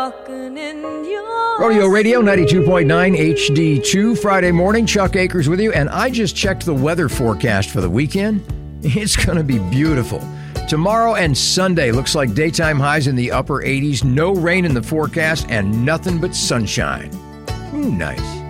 Rodeo Radio 92.9 HD2, Friday morning. Chuck Akers with you, and I just checked the weather forecast for the weekend. It's going to be beautiful. Tomorrow and Sunday looks like daytime highs in the upper 80s, no rain in the forecast, and nothing but sunshine. Ooh, nice.